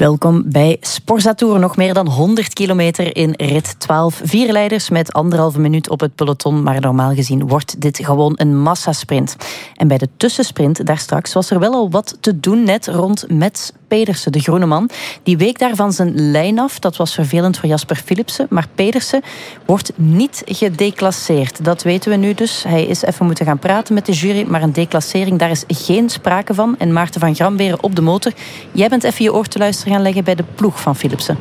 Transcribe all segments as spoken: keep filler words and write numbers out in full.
Welkom bij Sporza Tour. Nog meer dan honderd kilometer in rit twaalf. Vier leiders met anderhalve minuut op het peloton. Maar normaal gezien wordt dit gewoon een massasprint. En bij de tussensprint daar straks was er wel al wat te doen net rond Mats Pedersen, de groene man. Die week daar van zijn lijn af. Dat was vervelend voor Jasper Philipsen. Maar Pedersen wordt niet gedeclasseerd. Dat weten we nu dus. Hij is even moeten gaan praten met de jury. Maar een declassering, daar is geen sprake van. En Maarten van Gramberen op de motor. Jij bent even je oor te luisteren gaan leggen bij de ploeg van Philipsen.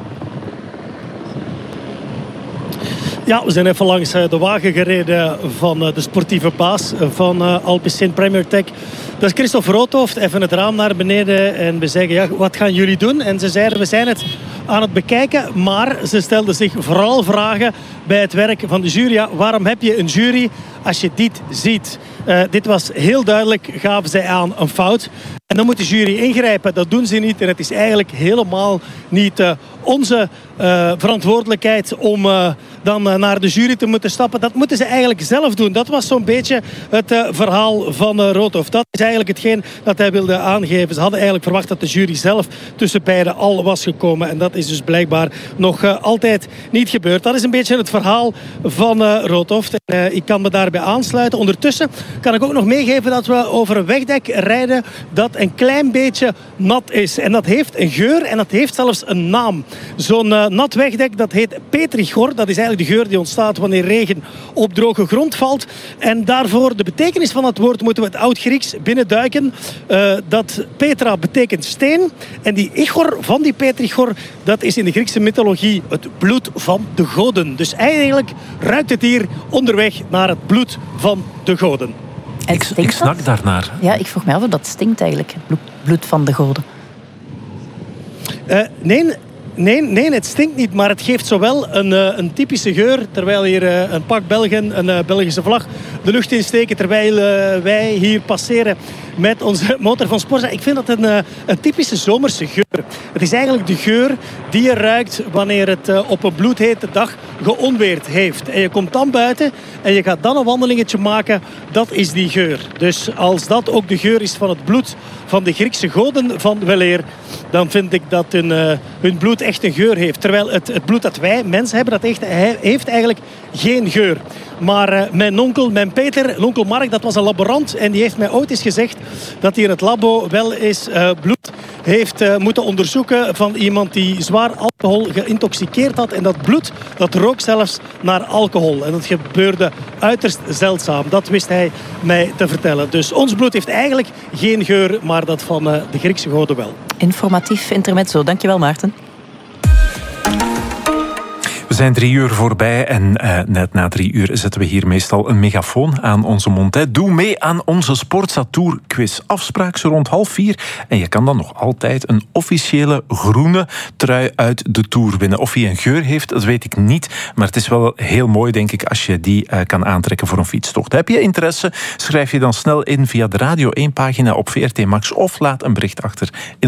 Ja, we zijn even langs de wagen gereden van de sportieve baas van Alpecin Premier Tech. Dat is Christophe Roodhoofd. Even het raam naar beneden en we zeggen, ja, wat gaan jullie doen? En ze zeiden, we zijn het aan het bekijken, maar ze stelden zich vooral vragen bij het werk van de jury. Ja, waarom heb je een jury als je dit ziet? Uh, dit was heel duidelijk, gaven zij aan, een fout. En dan moet de jury ingrijpen. Dat doen ze niet. En het is eigenlijk helemaal niet uh, onze uh, verantwoordelijkheid om uh, dan uh, naar de jury te moeten stappen. Dat moeten ze eigenlijk zelf doen. Dat was zo'n beetje het uh, verhaal van uh, Roodhoofd. Dat is eigenlijk hetgeen dat hij wilde aangeven. Ze hadden eigenlijk verwacht dat de jury zelf tussen beiden al was gekomen. En dat is dus blijkbaar nog uh, altijd niet gebeurd. Dat is een beetje het verhaal van uh, Roodhoofd. En, uh, ik kan me daarbij aansluiten. Ondertussen kan ik ook nog meegeven dat we over een wegdek rijden dat een klein beetje nat is. En dat heeft een geur en dat heeft zelfs een naam. Zo'n uh, nat wegdek, dat heet petrichor. Dat is eigenlijk de geur die ontstaat wanneer regen op droge grond valt. En daarvoor de betekenis van het woord moeten we het Oud-Grieks binnenduiken. Uh, dat petra betekent steen. En die ichor van die petrichor, dat is in de Griekse mythologie het bloed van de goden. Dus eigenlijk ruikt het hier onderweg naar het bloed van de goden. Ik, ik snak daarnaar. Ja, ik vroeg mij af of dat stinkt eigenlijk. Het bloed van de goden. Uh, nee, nee, nee, het stinkt niet. Maar het geeft zowel een, uh, een typische geur. Terwijl hier uh, een pak Belgen, een uh, Belgische vlag, de lucht insteken. Terwijl uh, wij hier passeren met onze motor van Sporza. Ik vind dat een, uh, een typische zomerse geur. Het is eigenlijk de geur die je ruikt wanneer het uh, op een bloedhete dag geonweerd heeft. En je komt dan buiten en je gaat dan een wandelingetje maken. Dat is die geur. Dus als dat ook de geur is van het bloed van de Griekse goden van weleer, dan vind ik dat hun, uh, hun bloed echt een geur heeft. Terwijl het, het bloed dat wij mensen hebben, dat echt, heeft eigenlijk geen geur. Maar uh, mijn onkel, mijn Peter, onkel Mark, dat was een laborant. En die heeft mij ooit eens gezegd dat hij in het labo wel eens uh, bloed heeft uh, moeten onderzoeken van iemand die zwaar alcohol geïntoxiceerd had. En dat bloed, dat rook zelfs naar alcohol. En dat gebeurde uiterst zeldzaam. Dat wist hij mij te vertellen. Dus ons bloed heeft eigenlijk geen geur, maar dat van uh, de Griekse goden wel. Informatief intermezzo. Dankjewel, Maarten. We zijn drie uur voorbij en uh, net na drie uur zetten we hier meestal een megafoon aan onze mond. Hè. Doe mee aan onze Sporza Tour quiz. Afspraak zo rond half vier. En je kan dan nog altijd een officiële groene trui uit de Tour winnen. Of hij een geur heeft, dat weet ik niet. Maar het is wel heel mooi, denk ik, als je die uh, kan aantrekken voor een fietstocht. Heb je interesse? Schrijf je dan snel in via de Radio één pagina op V R T Max of laat een bericht achter in